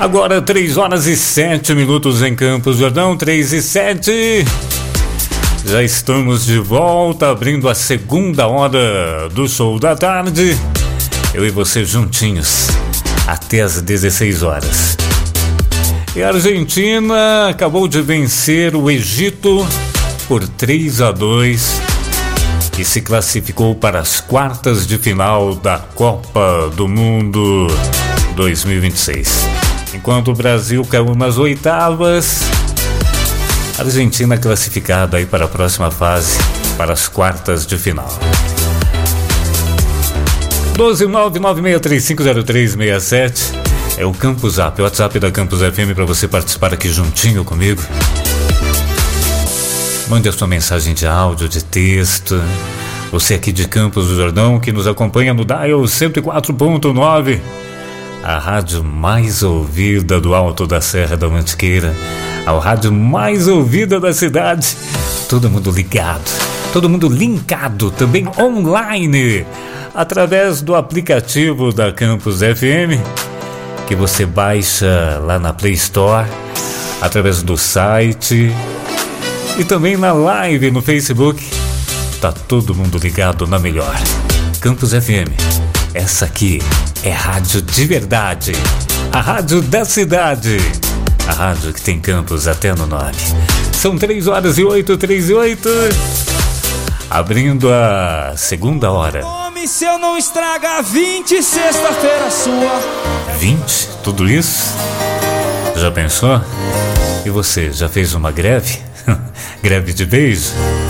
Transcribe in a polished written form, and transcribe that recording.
Agora 3h07 em Campos do Jordão, 3h07. Já estamos de volta, abrindo a segunda hora do show da tarde. Eu e você juntinhos, até as 16 horas. E a Argentina acabou de vencer o Egito por 3-2 e se classificou para as quartas de final da Copa do Mundo 2026. Enquanto o Brasil caiu nas oitavas, a Argentina classificada aí para a próxima fase, para as quartas de final. 12996350367 é o Campus Zap, o WhatsApp da Campus FM para você participar aqui juntinho comigo. Mande a sua mensagem de áudio, de texto. Você aqui de Campos do Jordão que nos acompanha no Dial 104.9, a rádio mais ouvida do Alto da Serra da Mantiqueira, a rádio mais ouvida da cidade. Todo mundo ligado, todo mundo linkado, também online, através do aplicativo da Campus FM, que você baixa lá na Play Store, através do site e também na live no Facebook. Tá todo mundo ligado na melhor Campus FM. Essa aqui é rádio de verdade, a rádio da cidade, a rádio que tem campus até no nome. São 3h08, 3h08, abrindo a segunda hora. Se eu não estragar 20, sexta-feira sua. 20? Tudo isso? Já pensou? E você, já fez uma greve? Greve de beijo?